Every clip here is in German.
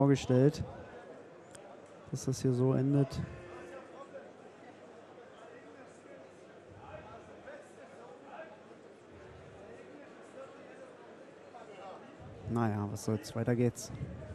vorgestellt, dass das hier so endet. Naja, was soll's, weiter geht's.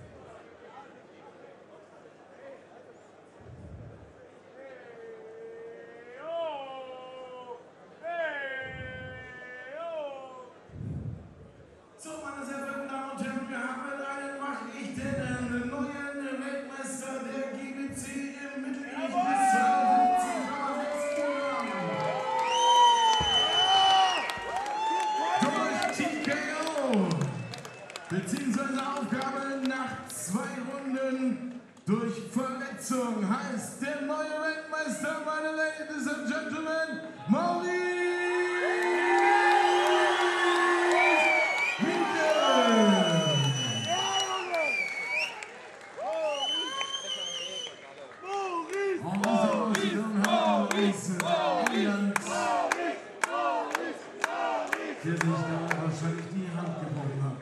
Beziehungsweise Aufgabe nach 2 Runden durch Verletzung heißt der neue Weltmeister, meine Ladies and Gentlemen, Maurice der sich da wahrscheinlich die Hand gebrochen hat.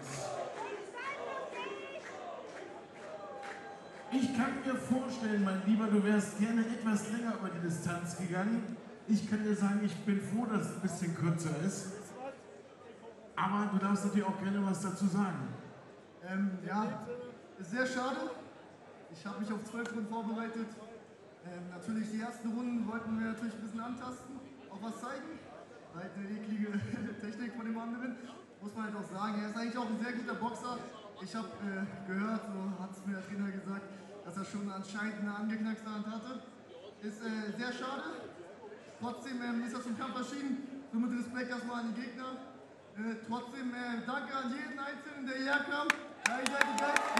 Ich kann mir vorstellen, mein Lieber, du wärst gerne etwas länger über die Distanz gegangen. Ich kann dir sagen, ich bin froh, dass es ein bisschen kürzer ist. Aber du darfst natürlich auch gerne was dazu sagen. Ja, ist sehr schade. Ich habe mich auf 12 Runden vorbereitet. Natürlich die ersten Runden wollten wir natürlich ein bisschen antasten, auch was zeigen. Halt eine eklige Technik von dem anderen. Muss man halt auch sagen, er ist eigentlich auch ein sehr guter Boxer. Ich habe gehört, so hat es mir der Trainer gesagt, dass er schon anscheinend eine angeknackste Hand hatte. Ist sehr schade. Trotzdem ist er zum Kampf erschienen. Somit Respekt erstmal an die Gegner. Trotzdem danke an jeden Einzelnen, der hierher kam. Ja, ihr seid die Besten.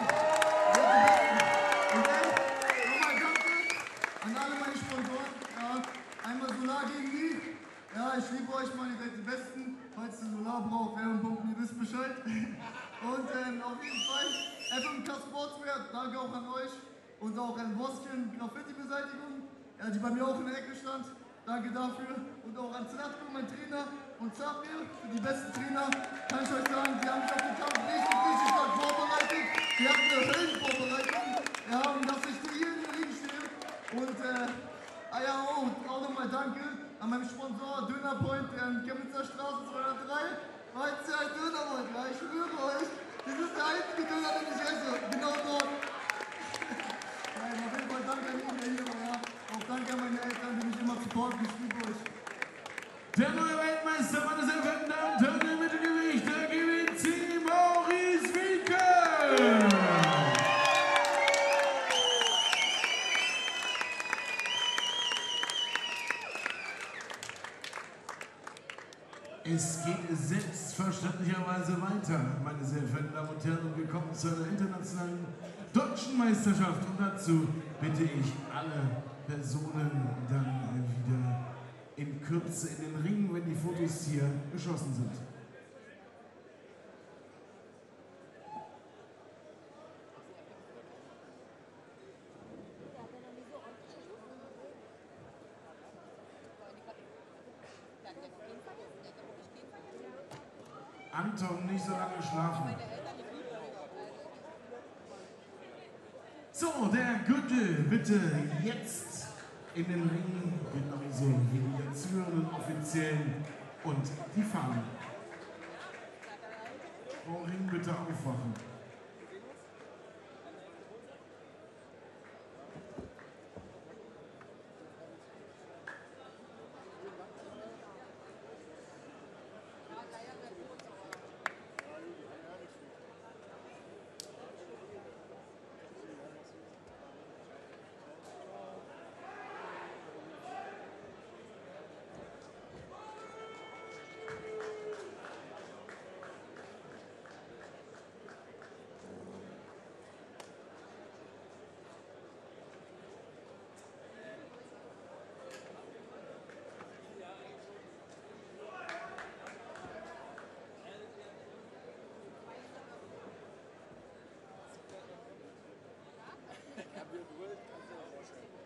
Und nochmal danke an alle meine Sponsoren. Ja, einmal Solar gegen die. Ja, ich liebe euch, Mann, ihr seid die Besten. Falls ihr Solar braucht, Werbung, ihr wisst Bescheid. Und auf jeden Fall, FMK Sportswear, danke auch an euch. Und auch an Woskchen Graffiti-Beseitigung, ja, die bei mir auch in der Ecke stand. Danke dafür. Und auch an Zlatko, mein Trainer, und Zabir, für die besten Trainer. Kann ich euch sagen, die haben mich auf den Kampf richtig stark vorbereitet. Die hatten eine Höllenvorbereitung. Ja, und dass ich hier in den Ring stehe. Und, ja, auch nochmal danke an meinen Sponsor Dönerpoint, der in Chemnitzer Straße 203. Weil es ja ein Döner wollt, ja, ich schwöre euch. Das ist der einzige Döner, den ich esse. Genau dort. Nein, auf jeden Fall danke an jeden, der hier war, ja. Auch danke an meine Eltern, die mich immer supporten. Ich liebe euch. Der neue Weltmeister, meine sehr verehrten Damen und Herren, im Mittelgewicht, der GWC Maurice Wienke. Es geht selbstverständlicherweise weiter, meine sehr verehrten Damen und Herren, und wir kommen zu einer internationalen deutschen Meisterschaft. Und dazu bitte ich alle Personen dann wieder in Kürze in den Ring, wenn die Fotos hier geschossen sind. Anton, nicht so lange schlafen. So, der Gürtel bitte jetzt in den Ring, genauso wie die dazugehörigen Offiziellen und die Fahnen. Frau Ring, bitte aufwachen.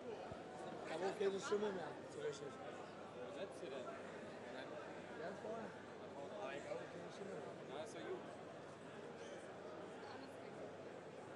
Aber keine Stimme mehr, so richtig. Wo setzt ihr denn? Ganz vorne.